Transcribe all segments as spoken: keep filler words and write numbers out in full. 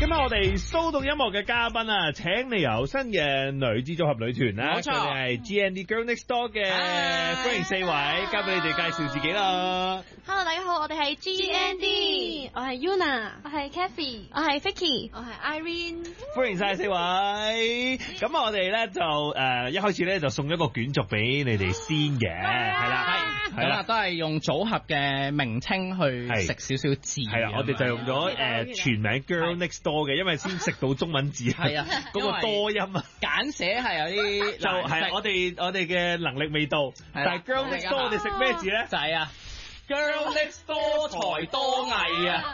晚我哋騷動音樂嘅嘉賓啊，請嚟有新嘅女子組合女團啦， 冇錯， 佢哋係 G N D Girl Next Door 嘅，歡迎四位，交俾你哋介紹自己啦。 Hello， 大家好，我哋係 G N D， 我係 Yuna， 我係 Kathy， 我係 Vicky， 我係 Irene。 歡迎晒四位。咁我哋咧就誒、呃、一開始咧就送咗個卷軸俾你哋先嘅，係啦， 係啦，都係用組合嘅名稱去食少少字。 係啦，我哋就用咗誒、呃、全名 Girl Next Door 嘅，因為先食到中文字。係啊，嗰個多音啊， 簡寫係有啲就係我哋我哋嘅能力未到。但係 Girl Next Door 我哋食咩字咧？ 就係啊 ，Girl Next Door 才多藝啊！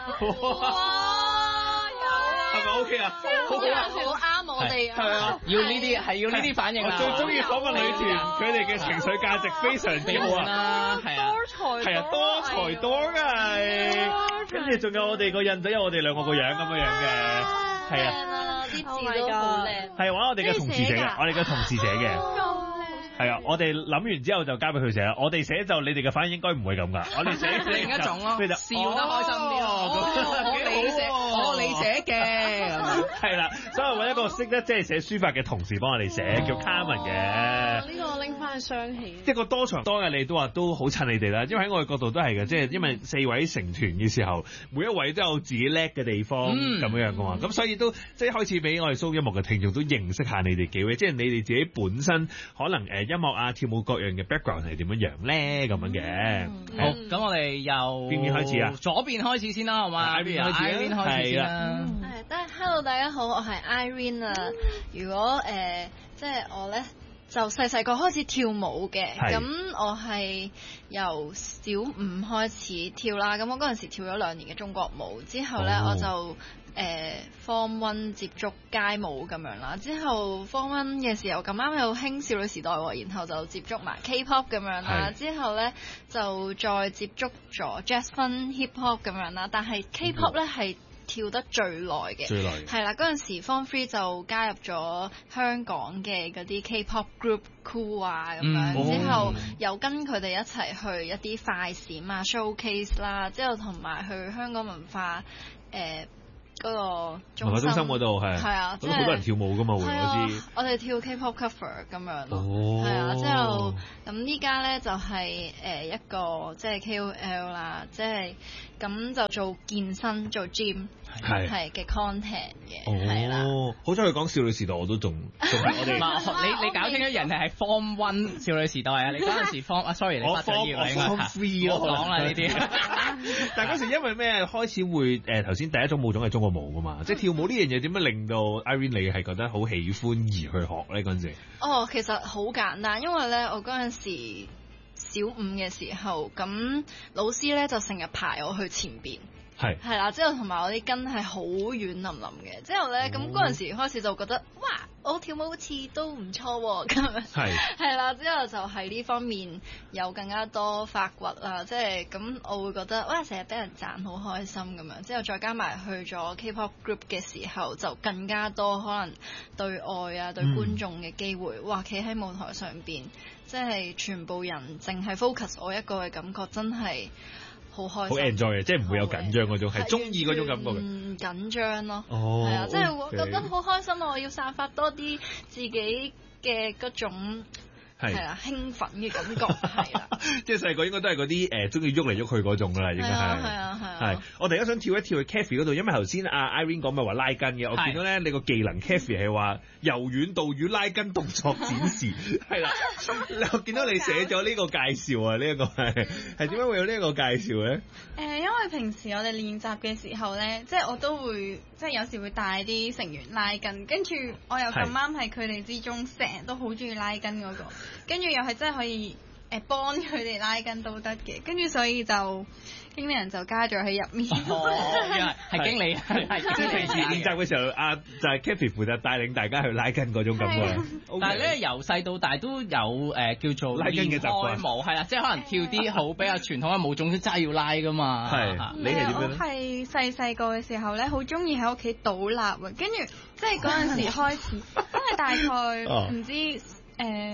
係咪 OK 啊？ 好好啊，好啱我哋啊！ 係啊，要呢啲係要呢啲反應啊！ 我最中意訪問女團，佢哋嘅情緒價值非常之好啊！ 係啊， 多才係啊，多才多藝。跟住仲有我哋個印仔有我哋兩個個樣咁樣樣嘅，係啊， 啲字都好靚。 係揾我哋嘅同事寫嘅，我哋嘅同事寫嘅。係啊，我哋諗完之後就交俾佢寫啦。我哋寫就你哋嘅反應應該唔會咁噶。我哋寫另一種咯， 就笑得開心啲咯。你寫，哦你寫嘅， 係啦，所以揾一個識得即係寫書法嘅同事幫我哋寫，叫 Carmen 嘅。 呢個我拎翻去雙喜。 即係個多才多藝，你都話都好襯你哋啦。因為喺我嘅角度都係嘅，即係因為四位成團嘅時候，每一位都有自己叻嘅地方咁樣樣噶嘛。咁所以都即係開始俾我哋騷音樂嘅聽眾都認識下你哋幾位，即係你哋自己本身可能誒。音樂啊，跳舞各樣嘅 background 係點樣樣咧？咁樣嘅， 好，咁我哋由邊邊開始啊？ 左邊開始先啦，好嘛？ 邊邊開始啊？ 邊開始先啦。 係，得 Hello， 大家好，我係 Irene 啊。如果誒，即係我咧，就細細個開始跳舞嘅，咁我係由小五開始跳啦。咁我嗰陣時跳咗兩年嘅中國舞，之後咧、oh. 我就。誒、呃、Form One 接觸街舞咁樣啦，之後 Form One 嘅時候咁啱有興少女時代喎，然後就接觸埋 K-pop 咁樣啦，之後咧就再接觸咗 Jazz Funk Hip Hop 咁樣啦，但係 K-pop 咧係跳得最耐嘅，最耐係啦，嗰陣時 Form Three 就加入咗香港嘅嗰啲 K-pop group Cool 啊咁樣，嗯、之後又跟佢哋一齊去一啲快閃啊 showcase 啦，之後同埋去香港文化誒。呃嗰個中心嗰度係，係啊，咁好多人跳舞噶嘛，會我知。 我哋跳 K-pop cover 咁樣咯，係啊，之後咁依家咧就係誒一個即係 K O L 啦，即係咁就做健身做 gym 係係嘅 content 嘅，係啦。 哦，好彩佢講少女時代，我都仲仲係我哋。 你你搞清楚人哋係 Form One 少女時代啊！你嗰陣時 Form 啊 ，sorry，你發咗要你 Form Three 咯， 講啦呢啲。 但係嗰時因為咩開始會誒頭先第一種舞種係中國舞噶嘛，即係跳舞呢樣嘢點樣令到 Irene 你係覺得好喜歡而去學咧嗰陣時？ 哦，其實好簡單，因為咧我嗰陣時小五嘅時候，咁老師咧就成日排我去前邊。係係啦，之後同埋我啲筋係好軟腍腍嘅，之後咧咁嗰陣時開始就覺得哇，我跳舞好似都唔錯喎，咁樣係係啦，之後就喺呢方面有更加多發掘啦，即係咁我會覺得哇，成日俾人讚好開心咁樣，之後再加埋去咗 K-pop group 嘅時候，就更加多可能對外啊對觀眾嘅機會，嗯、哇，企喺舞台上邊，即係全部人淨係 focus 我一個嘅感覺，真係。好開心，好 enjoy 嘅，即係唔會有緊張嗰種，係中意嗰種感覺嘅。 唔緊張咯，係、 哦、 啊，即係我覺得好開心啊！我要散發多啲自己嘅嗰種。係啊，興奮嘅感覺係啦， 即係細個應該都係嗰啲誒中意喐嚟喐去嗰種啦，應該係。係啊係啊。係， 我突然間想跳一跳去 Kathy 嗰度，因為頭先阿 Irene 講咪話拉筋嘅，我見到咧你個技能 Kathy 係話柔軟度與拉筋動作展示，係啦。我見到你寫咗呢個介紹啊，呢、這、一個係係點解會有呢一個介紹咧？誒、 呃，因為平時我哋練習嘅時候咧，即係我都會即係有時會帶啲成員拉筋，跟住我又咁啱係佢哋之中成日都好中意拉筋嗰、那個。跟住又係真係可以誒幫佢哋拉筋都得嘅，跟住所以就經理人就加咗喺入面。 哦，係經理，係即係平時練習嘅時候，阿就係 Kathy 負責帶領大家去拉筋嗰種感覺。 Okay. 但係咧由細到大都有誒、呃、叫做拉筋嘅習慣， 舞係啦，即係可能跳啲好比較傳統嘅舞種，真係要拉噶嘛。 係，你係點樣咧？ 我係細細個嘅時候咧，好中意喺屋企倒立啊，跟住即係嗰陣時開始，因為大概唔知誒。呃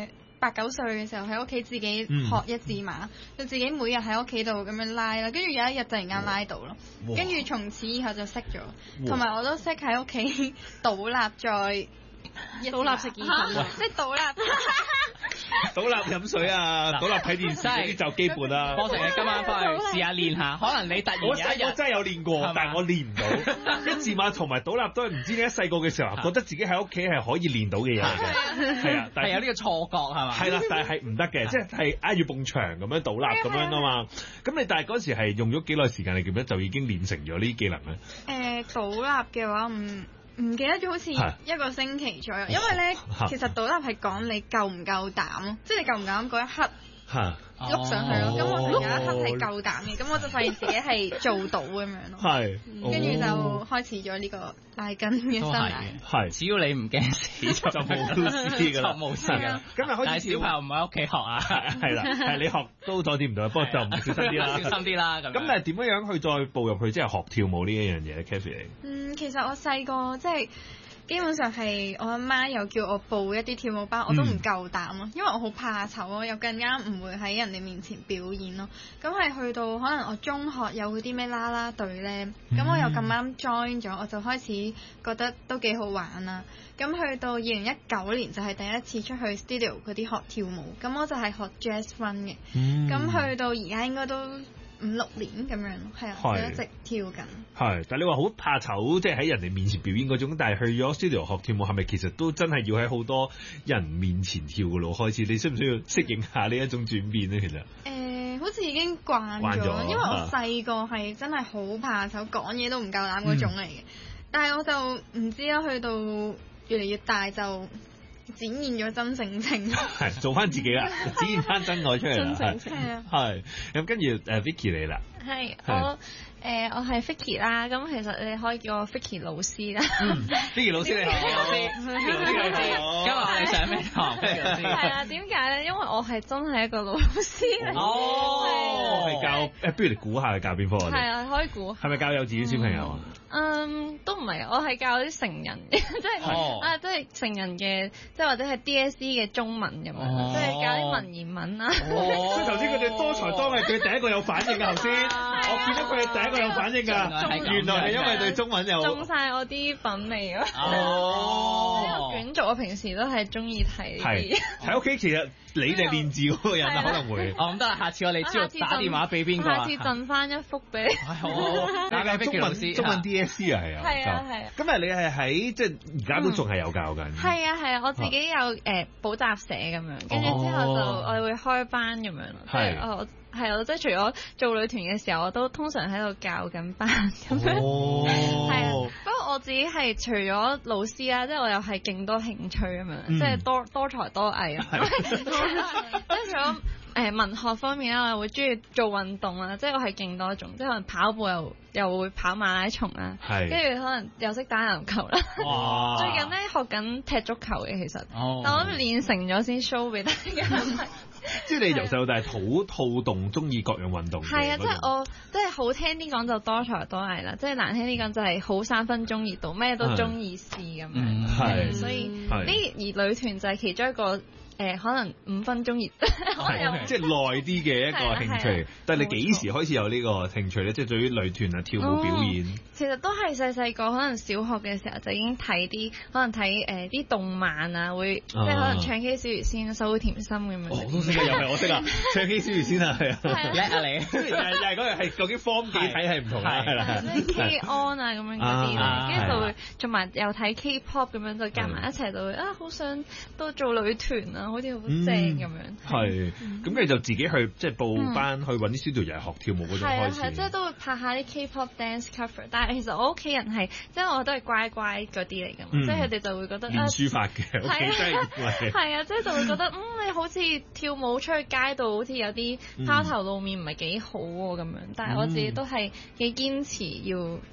八九歲嘅時候喺屋企自己學一字馬，就、嗯、自己每日喺屋企度咁樣拉啦，跟住有一日突然間拉到咯，跟住從此以後就識咗，同埋我都識喺屋企倒立再。 倒立食意粉啊！ 即係倒立， 倒立飲水啊，倒立睇電視嗰啲就基本啦。 波成你今晚翻去試下練下，可能你突然有一日我真係有練過，但係我練唔到。一字馬同埋倒立都係唔知點解細個嘅時候覺得自己喺屋企係可以練到嘅嘢嚟嘅，係啊，但係有呢個錯覺係嘛？ 係啦，但係係唔得嘅，即係係挨住埲牆咁樣倒立咁樣啊嘛。咁你但係嗰時係用咗幾耐時間你記得就已經練成咗呢啲技能咧？ 誒，倒立嘅話唔。唔記得咗好似一個星期左右，因為咧其實倒立係講你夠唔夠膽咯，即係你夠唔夠膽嗰一刻碌上去咯。咁我有一刻係夠膽嘅，咁我就發現自己係做到咁樣咯。係，跟住就開始咗呢個拉筋嘅生涯。 係， 只要你唔驚死就就冇事㗎啦， 就冇事㗎。 咁啊， 但係小朋友唔喺屋企學啊， 係啦，係你學都阻止唔到，不過就唔小心啲啦， 小心啲啦。咁咁但係點樣樣去再步入去即係學跳舞呢一樣嘢咧 Kathy？ 嗯，其實我細個即係。基本上係我阿媽又叫我報一啲跳舞班，我都唔夠膽咯，因為我好怕醜咯，又更加唔會喺人哋面前表演咯。咁係去到可能我中學有嗰啲咩啦啦隊咧，咁、嗯、我又咁啱 join 咗，我就開始覺得都幾好玩啦。咁去到二零一九年就係第一次出去 studio 嗰啲學跳舞，咁我就係學 jazz fun 嘅。咁、嗯、去到而家應該都五六年咁樣，係啊，我一直跳緊。係， 但係你話好怕醜，即係喺人哋面前表演嗰種，但係去咗 studio 學跳舞，係咪其實都真係要喺好多人面前跳嘅咯？開始，你需唔需要適應下呢一種轉變咧？其實誒、 呃，好似已經慣咗，因為我細個係真係好怕醜，講嘢都唔夠膽嗰種嚟嘅。嗯、但係我就唔知啦，去到越嚟越大就展現咗真性情， 係做翻自己啦，展現翻真愛出嚟啦，係啊，係咁跟住誒 Vicky 嚟啦， 係我誒我係 Vicky 啦，咁其實你可以叫我 Vicky 老師啦 ，Vicky 老師你好，老師， 今日我哋上咩堂？ 係啊，點解咧？因為我係真係一個老師嚟， 哦，係教誒，不如你估下教邊科啊？ 係啊，可以估， 係咪教幼稚園小朋友啊？ 嗯，都唔係，我係教啲成人嘅，即係啊，即係成人嘅，即係或者係 D S E 嘅中文咁樣，即係教啲文言文啦。 哦，即係頭先佢哋多才多藝，佢第一個有反應㗎頭先，我見到佢係第一個有反應㗎，原來係因為對中文有中曬我啲品味咯。 哦， 卷軸我平時都係中意睇。係喺屋企其實你哋練字嗰個人可能會。 哦，咁得啦，下次我哋知道打電話俾邊個。 下次贈翻一幅俾你。 好，打俾中文中文 D S E 啊，係啊。 係啊係啊。 咁啊，你係喺即係而家都仲係有教緊。 係啊係啊，我自己有誒補習社咁樣，跟住之後就我哋會開班咁樣咯。係。我係啊，即係除咗做女團嘅時候，我都通常喺度教緊班咁樣。哦。係啊，不過我自己係除咗老師啦，即係我又係勁多興趣咁樣，即係多多才多藝啊。即係除咗誒文學方面啦，我會中意做運動啊，即係我係勁多種，即係可能跑步又又會跑馬拉松啊，跟住可能又識打籃球啦。哇！最近咧學緊踢足球嘅其實，但我諗練成咗先 show 俾大家。 即係你由細到大好好動，中意各樣運動。 係啊，即係我即係好聽啲講就多才多藝啦，即係難聽啲講就係好三分鐘熱度，咩都中意試咁樣。係，所以呢而女團就係其中一個。誒可能五分鐘熱， 即係耐啲嘅一個興趣。但係你幾時開始有呢個興趣咧？即係對於女團啊、跳舞表演。 其實都係細細個，可能小學嘅時候就已經睇啲，可能睇誒啲動漫啊，會即係可能唱 K 小魚仙、守護甜心咁樣。 我都識啊，又係我識啊，唱 K 小魚仙啊，係啊， 叻啊你！ 又係又係嗰樣係究竟 form 幾睇係唔同啦，係啦。 K on 啊咁樣嗰啲咧，跟住就會做埋又睇 K-pop 咁樣，就夾埋一齊就會啊，好想都做女團啊，好似好正。咁樣係，咁跟住就自己去即係報班去揾啲 studio 又係學跳舞嗰種開始。 係啊係，即係都會拍下啲 K-pop dance cover。但係其實我屋企人係，即係我都係乖乖嗰啲嚟㗎嘛，即係佢哋就會覺得練書法嘅，屋企真係係啊，即係就會覺得嗯你好似跳舞出去街度好似有啲拋頭露面唔係幾好喎咁樣。但係我自己都係幾堅持要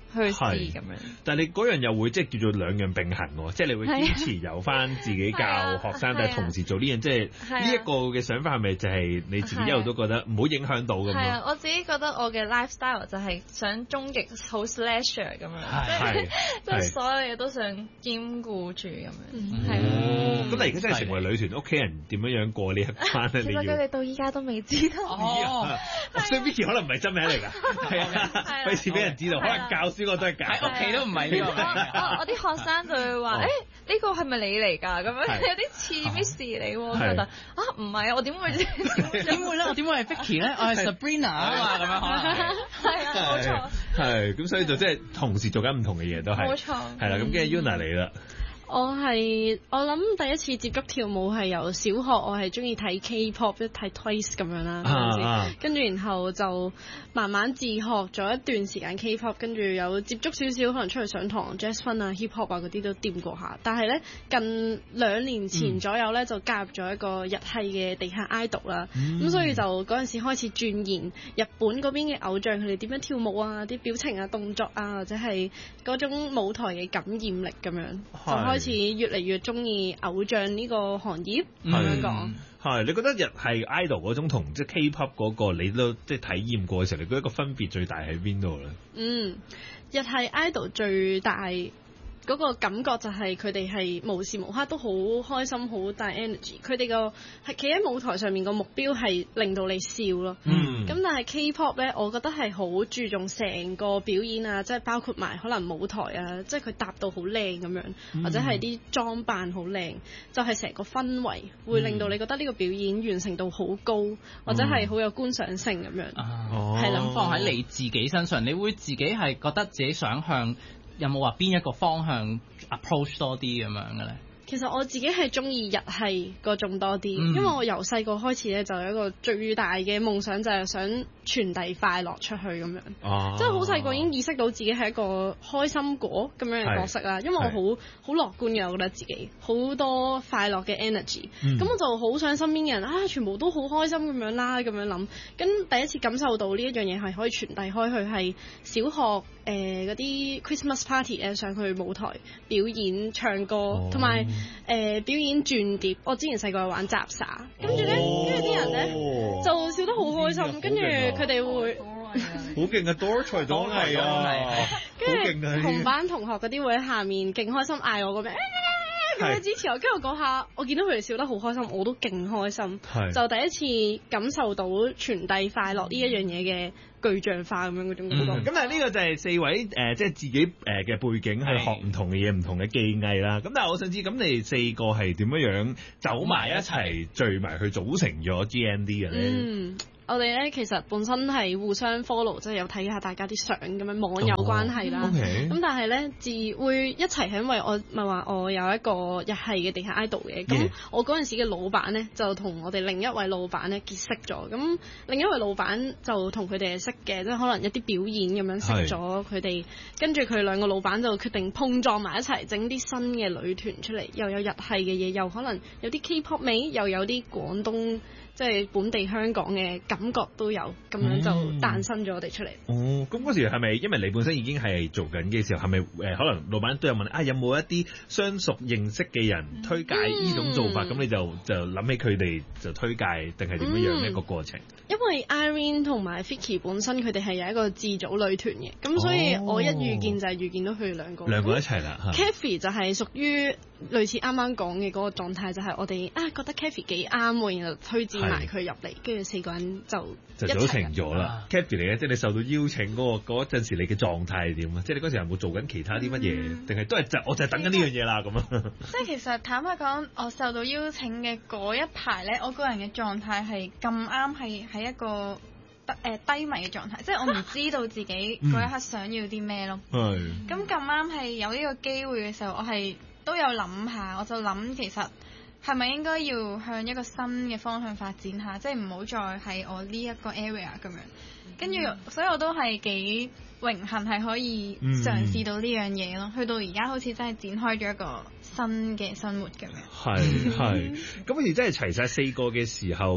去試咁樣。 但係你嗰樣又會即係叫做兩樣並行喎，即係你會堅持由翻自己教學生，但係同時做呢樣，即係呢一個嘅想法係咪就係你自己一路都覺得唔好影響到咁係啊， 咯？ 我自己覺得我嘅 lifestyle 就係想終極好 slasher 咁樣，即係即係所有嘢都想兼顧住咁樣，係啊。 咁你而家真係成為女團屋企人點樣樣過呢一關咧？ 其實佢哋到依家都未知道。 哦， 所以 Vicky 可能唔係真名嚟㗎，係啊，費事俾人知道，可能教書我都係假。 喺屋企都唔係呢個名嘅。 我我啲學生就會話：誒呢個係咪你嚟㗎？咁樣有啲似 Miss 你喎。覺得啊唔係啊，我點會點會咧？我點會係 Vicky 咧？我係 Sabrina 啊嘛，咁樣可能係啊，冇錯。 係咁，所以就即係同時做緊唔同嘅嘢都係。 冇錯。 係啦，咁跟住 Yuna 嚟啦。 我係我諗第一次接觸跳舞係由小學，我係中意睇 K-pop， 即係睇 Twice 咁樣啦嗰陣時，跟住然後就慢慢自學咗一段時間 K-pop， 跟住有接觸少少，可能出去上堂 jazz fun 啊、hip hop 啊嗰啲都掂過下。但係咧近兩年前左右咧就加入咗一個日系嘅地下 idol 啦，咁、嗯、所以就嗰陣時開始鑽研日本嗰邊嘅偶像佢哋點樣跳舞啊、啲表情啊、動作啊，或者係嗰種舞台嘅感染力咁樣，就開始越嚟越中意偶像呢個行業咁樣講。 係，你覺得日系 idol 嗰種同即係 K-pop 嗰個，你都即係體驗過嘅時候，你覺得個分別最大喺邊度咧？嗯， 日系 idol 最大嗰個感覺就係佢哋係無時無刻都好開心，好大 energy。佢哋個係企喺舞台上面個目標係令到你笑咯。嗯。咁但係 K-pop 咧，我覺得係好注重成個表演啊，即係包括埋可能舞台啊，即係佢搭到好靚咁樣，嗯、或者係啲裝扮好靚，就係成個氛圍會令到你覺得呢個表演完成度好高，嗯、或者係好有觀賞性咁樣。 哦。係諗放喺你自己身上，你會自己係覺得自己想向。有冇話邊一個方向 approach 多啲咁樣嘅咧？ 其實我自己係中意日系嗰種多啲，嗯、因為我由細個開始咧就有一個最大嘅夢想，就係想傳遞快樂出去咁樣。哦、即係好細個已經意識到自己係一個開心果咁樣嘅角色啦。因為我好好樂觀嘅，我覺得自己好多快樂嘅 energy。咁、嗯、我就好想身邊嘅人啊，全部都好開心咁樣啦，咁樣諗。跟第一次感受到呢一樣嘢係可以傳遞開去，係小學誒嗰啲 Christmas party 誒上去舞台表演唱歌，同埋、哦。誒、呃、表演轉碟，我之前細個玩雜耍，跟住咧，跟住啲人咧就笑得好開心，跟住佢哋會好勁啊！多才多藝啊， 跟住同班同學嗰啲會喺下面勁開心嗌我個名，咁樣支持我，跟住嗰下我見到佢哋笑得好開心，我都勁開心，就第一次感受到傳遞快樂呢一樣嘢嘅具象化咁樣嗰種感覺。 咁但係呢個就係四位誒、呃，即係自己誒嘅背景係學唔同嘅嘢，唔同嘅技藝啦。咁但係我想知，咁你哋四個係點樣樣走埋一齊聚埋去組成咗 G N D 嘅咧？嗯我哋咧其實本身係互相 follow，即係有睇下大家啲相咁樣網友關係啦。咁、oh, okay. 但係咧自會一齊係因為我咪話我有一個日系嘅地下 idol 嘅。咁 Yeah. 我嗰陣時嘅老闆咧就同我哋另一位老闆咧結識咗。咁另一位老闆就同佢哋係識嘅，即係可能一啲表演咁樣識咗佢哋。跟住佢兩個老闆就決定碰撞埋一齊，整啲新嘅女團出嚟，又有日系嘅嘢，又可能有啲 K-pop 味，又有啲廣東。即係本地香港嘅感覺都有，咁樣就誕生咗我哋出嚟。 哦，咁嗰時係咪因為你本身已經係做緊嘅時候，係咪誒可能老闆都有問啊？有冇一啲相熟認識嘅人推介呢種做法？咁、嗯、你就就諗起佢哋就推介，定係點樣樣一個過程？ 因為 Irene 同埋 Vicky 本身佢哋係有一個自組女團嘅，咁所以我一遇見就係遇見到佢哋兩個。兩個一齊啦。Kathy 就係屬於類似啱啱講嘅嗰個狀態，就係、是、我哋啊覺得 Kathy 幾啱喎，然後推薦埋佢入嚟，跟住四個人就就組成咗啦。Kathy 嚟嘅，即係你受到邀請嗰、那個嗰陣時，你嘅狀態係點啊？即係你嗰時有冇做緊其他啲乜嘢，定係、嗯、都係就我就係等緊呢樣嘢啦咁啊？ 即係其實坦白講，我受到邀請嘅嗰一排咧，我個人嘅狀態係咁啱係喺一個誒、呃、低迷嘅狀態，即係我唔知道自己嗰一刻想要啲咩咯。係、嗯。咁咁啱係有呢個機會嘅時候，我係都有諗下，我就諗其實係咪應該要向一個新嘅方向發展下，即係唔好再係我呢一個 area 咁樣。跟住，所以我都係幾榮幸係可以嘗試到呢樣嘢咯。嗯、去到而家好似真係展開咗一個新嘅生活咁樣。 係係。咁好似真係齊晒四個嘅時候。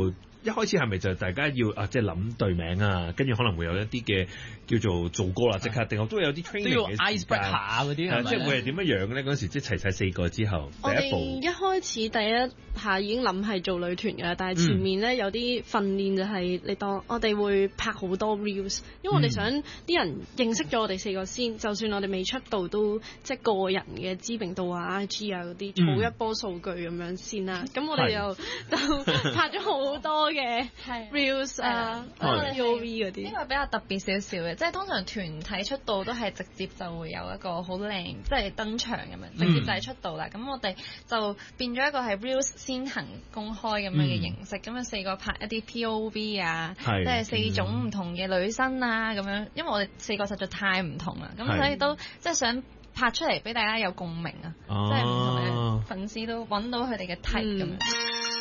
一開始係咪就大家要啊，即係諗隊名啊，跟住可能會有一啲嘅叫做做歌啦，即刻定都會有啲 training 都要 ice break 下嗰啲係咪？ 即係會係點樣樣咧？嗰陣時即係齊晒四個之後， 我哋第一步一開始第一下已經諗係做女團㗎啦，但係前面咧有啲訓練就係你當我哋會拍好多 reels，因為我哋想啲人認識咗我哋四個先，就算我哋未出道都即係個人嘅知名度啊、I G 啊嗰啲，儲一波數據咁樣先啦。咁我哋又就拍咗好多嘅 reels 啊、P O V 嗰啲。 呢個比較特別少少嘅，即係通常團體出道都係直接就會有一個好靚，即係登場咁樣，直接就係出道啦。咁、嗯、我哋就變咗一個係 reels 先行公開咁樣嘅形式，咁樣、嗯、四個拍一啲 P O V 啊，即係四種唔同嘅女生啊咁樣，因為我哋四個實在太唔同啦，咁所以都即係想拍出嚟俾大家有共鳴啊，即係唔同嘅粉絲都揾到佢哋嘅 type 咁樣。